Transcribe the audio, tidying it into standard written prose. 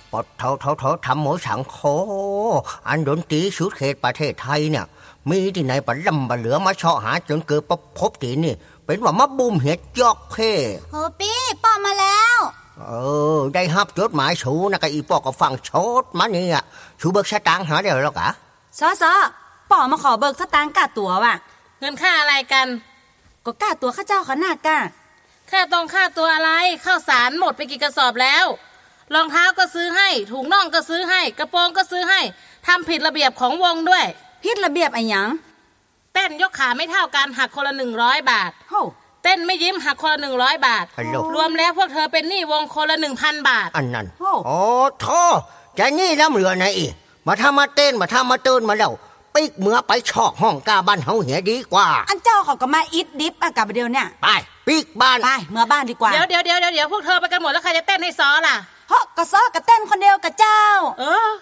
ปดเท่าทำหมูสังโคอันดนตรีสุดเขตประเทศไทยเนี่ยมีที่ไหนบัลลัมบัลเหลือมาเชาะหาจนเกิดประพบที่นี่เป็นว่ามาบุมเห็ดจอกเพ่โหปี้ป้อมาแล้วได้ฮับจดหมายชูนะกะอีปอกก็ฟังโชดมาเนี่ยชูเบิกสตางค์หาได้แล้วกะซอป่อมาขอเบิกสตางค์กะตัวว่ะเงินค่าอะไรกันก็กะตัวข้าเจ้าขนาดกะค่าตัวอะไรข้าวสารหมดไปกี่กระสอบแล้วรองเท้าก็ซื้อให้ถุงน่องก็ซื้อให้กระโปรงก็ซื้อให้ทำผิดระเบียบของวงด้วยผิดระเบียบอะไรหยังเต้นยกขาไม่เท่ากันหักคนละ100 บาทเต้นไม่ยิ้มหักคนละ100 บาทรวมแล้วพวกเธอเป็นหนี้วงคนละ 1,000 บาทอันนั้นโอ้ท่อจะนี่ล้ำเหลือไหนอีมาทำมาเต้นมาทำมาเตือนมาแล้วปิกเมื่อไปชอกห้องกาบ้านเฮาเหียดีกว่าอันเจ้าเขาก็มาอิดดิบอะกับเดียวเนี่ยไปปิกบ้านไปเมื่อบ้านดีกว่าเดี๋ยวพวกเธอไปกันหมดแล้วใครจะเต้นให้ซ้อล่ะเฮ้ก็ซ้อกับเต้นคนเดียวกับเจ้า